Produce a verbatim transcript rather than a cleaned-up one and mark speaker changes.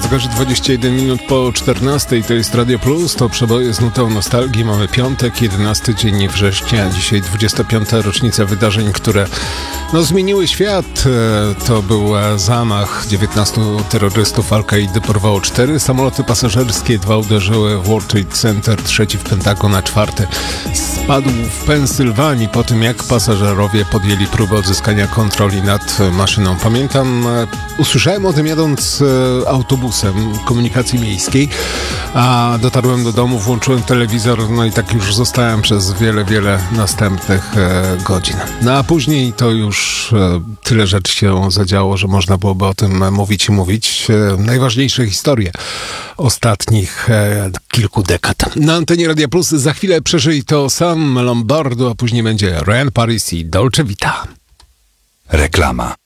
Speaker 1: zegarze dwadzieścia jeden minut po czternastej, to jest Radio Plus, to przeboje z nutą nostalgii. Mamy piątek, jedenasty dzień września, dzisiaj dwudziesta piąta rocznica wydarzeń, które no, zmieniły świat. To był zamach dziewiętnastu terrorystów Al-Kaidy, porwało cztery samoloty pasażerskie, dwa uderzyły w World Trade Center, trzeci w Pentagon, a czwarty spadł w Pensylwanii po tym, jak pasażerowie podjęli próbę odzyskania kontroli nad maszyną. Pamiętam, usłyszałem o tym jadąc autobusem komunikacji miejskiej, a dotarłem do domu, włączyłem telewizor, no i tak już zostałem przez wiele, wiele następnych e, godzin. No a później to już e, tyle rzeczy się zadziało, że można byłoby o tym mówić i mówić. E, najważniejsze historie ostatnich e, kilku dekad. Na antenie Radia Plus za chwilę przeżyj to Sam Lombardo, a później będzie Ryan Paris i Dolce Vita.
Speaker 2: Reklama.